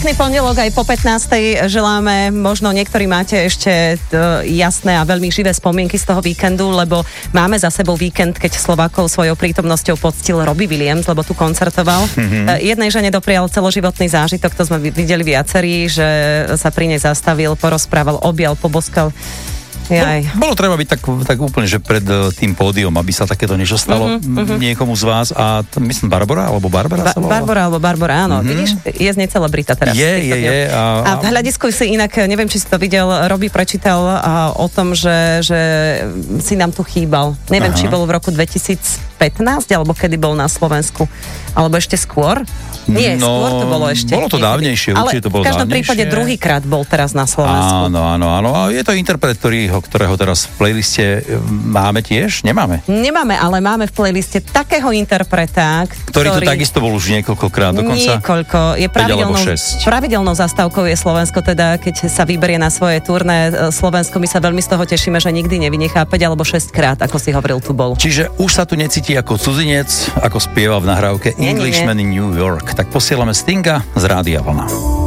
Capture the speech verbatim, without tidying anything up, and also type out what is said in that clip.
Pekný pondelok aj po pätnástej želáme. Možno niektorí máte ešte jasné a veľmi živé spomienky z toho víkendu, lebo máme za sebou víkend, keď Slovákov svojou prítomnosťou poctil Robbie Williams, lebo tu koncertoval. Mm-hmm. Jednej žene doprial celoživotný zážitok, to sme videli viacerí, že sa pri nej zastavil, porozprával, objal, poboskal. Jaj. Bolo treba byť tak, tak úplne, že pred tým pódium, aby sa takéto niečo stalo uh-huh, uh-huh. niekomu z vás. A to, myslím, Barbara, alebo Barbara ba- sa volala? Barbara, alebo Barbara, áno. Uh-huh. Vidíš, je z nej celebrita teraz. Je, je, je. A, a v hľadisku si inak, neviem, či si to videl, Robbie prečítal a, o tom, že, že si nám tu chýbal. Neviem, Aha. či bol v roku dvetisícpätnásť, alebo kedy bol na Slovensku. Alebo ešte skôr. Nie, no, skôr to bolo ešte. Bolo to dávnejšie, ale určite to bolo v každom dávnejšie. prípade druhýkrát bol teraz na Slovensku. Áno, áno, áno. A je to interpret, ktorý, ktorého teraz v playliste máme tiež? Nemáme? Nemáme, ale máme v playliste takého interpreta, ktorý, ktorý to takisto bol už niekoľkokrát dokonca. Niekoľko. Je pravidelnou, pravidelnou zastávkou je Slovensko, teda keď sa vyberie na svoje turné Slovensko, my sa veľmi z toho tešíme, že nikdy nevynechá päť alebo šesť krát, ako si hovoril, tu bol. Čiže už sa tu necíti ako cudzinec, ako spieva v nahrávke Englishman in New York. Tak posielame Stinga z Rádia Vlna.